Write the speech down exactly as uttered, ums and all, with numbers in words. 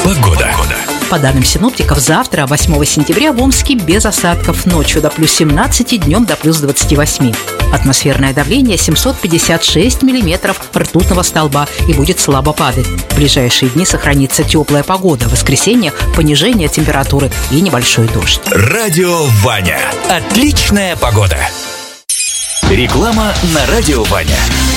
Погода. По данным синоптиков, завтра, восьмого сентября, в Омске без осадков. Ночью до плюс семнадцати, днем до плюс двадцати восьми. Атмосферное давление семьсот пятьдесят шесть миллиметров ртутного столба и будет слабо падать. В ближайшие дни сохранится теплая погода. В воскресенье понижение температуры и небольшой дождь. Радио Ваня. Отличная погода. Реклама на Радио Ваня.